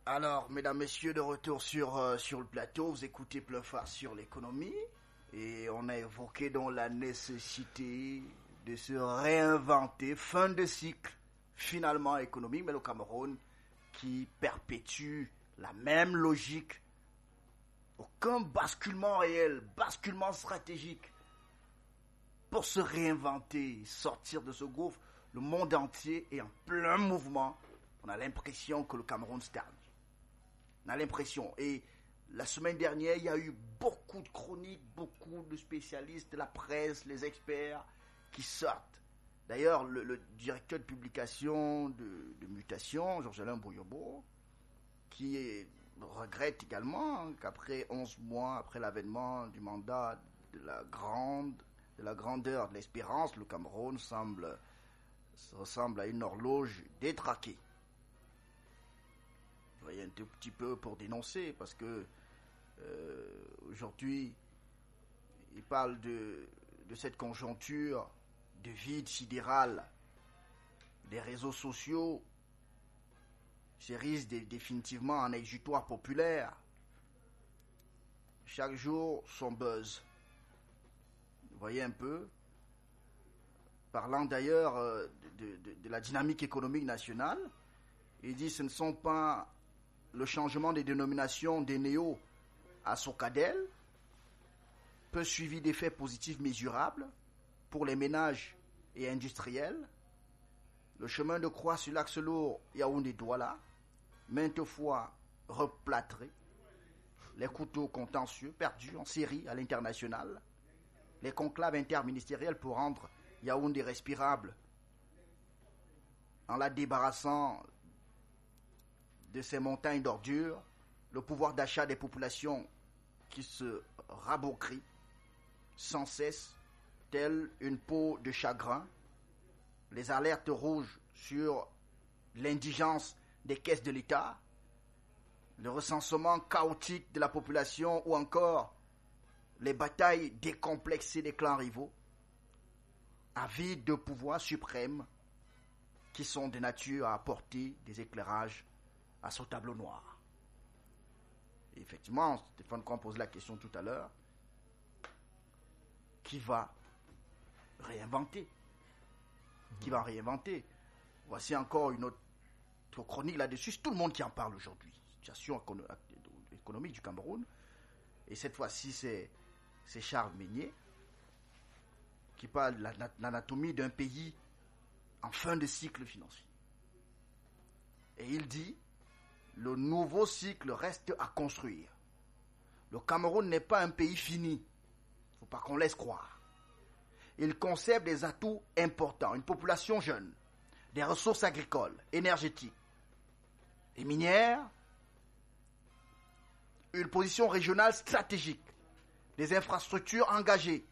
Alors, mesdames, messieurs, de retour sur le plateau, vous écoutez Pleuphard sur l'économie et on a évoqué donc la nécessité de se réinventer, fin de cycle finalement économique, mais le Cameroun qui perpétue la même logique, aucun basculement réel, basculement stratégique pour se réinventer, sortir de ce gouffre. Le monde entier est en plein mouvement. On a l'impression que le Cameroun stagne. On a l'impression. Et la semaine dernière, il y a eu beaucoup de chroniques, beaucoup de spécialistes, de la presse, les experts qui sortent. D'ailleurs, le directeur de publication de Mutation, Georges-Alain Bouyobo, qui regrette également qu'après 11 mois, après l'avènement du mandat de la grandeur de l'espérance, le Cameroun ressemble à une horloge détraquée. Vous voyez, un tout petit peu pour dénoncer, parce que aujourd'hui, il parle de cette conjoncture de vide sidéral des réseaux sociaux se risque définitivement en exutoire populaire. Chaque jour, son buzz. Vous voyez un peu. Parlant d'ailleurs de la dynamique économique nationale, il dit que ce ne sont pas le changement des dénominations des néo à Socadel, peu suivi d'effets positifs mesurables pour les ménages et industriels. Le chemin de croix sur l'axe lourd Yaoundé-Douala, maintes fois replâtré, les couteaux contentieux perdus en série à l'international, les conclaves interministériels pour rendre Yaoundé respirable en la débarrassant de ces montagnes d'ordures, le pouvoir d'achat des populations qui se rabocrient sans cesse, telle une peau de chagrin, les alertes rouges sur l'indigence des caisses de l'État, le recensement chaotique de la population ou encore les batailles décomplexées des clans rivaux, avides de pouvoir suprême qui sont de nature à apporter des éclairages à ce tableau noir. Et effectivement, Stéphane Coin pose la question tout à l'heure, qui va réinventer? Qui va réinventer? Voici encore une autre chronique là-dessus. C'est tout le monde qui en parle aujourd'hui. Situation économique du Cameroun. Et cette fois-ci, c'est Charles Meignet qui parle de l'anatomie d'un pays en fin de cycle financier. Et il dit, le nouveau cycle reste à construire. Le Cameroun n'est pas un pays fini. Il ne faut pas qu'on laisse croire. Il conserve des atouts importants, une population jeune, des ressources agricoles, énergétiques et minières, une position régionale stratégique, des infrastructures engagées.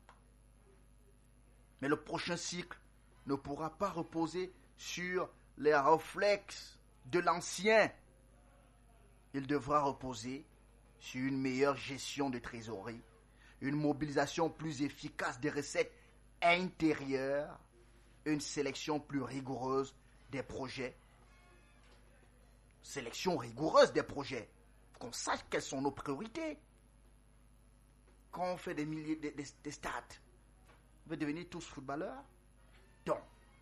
Mais le prochain cycle ne pourra pas reposer sur les réflexes de l'ancien. Il devra reposer sur une meilleure gestion de trésorerie, une mobilisation plus efficace des recettes intérieures, une sélection plus rigoureuse des projets. Sélection rigoureuse des projets. Qu'on sache quelles sont nos priorités. Quand on fait des stats, on veut devenir tous footballeurs. Donc,